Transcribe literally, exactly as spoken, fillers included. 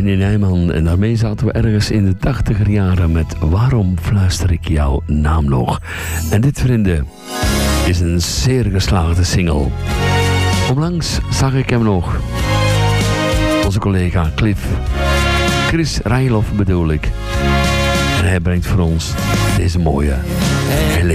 Henny Nijman. En daarmee zaten we ergens in de tachtiger jaren met Waarom fluister ik jouw naam nog? En dit, vrienden, is een zeer geslaagde single. Onlangs zag ik hem nog. Onze collega Cliff. Chris Rijloff bedoel ik. En hij brengt voor ons deze mooie...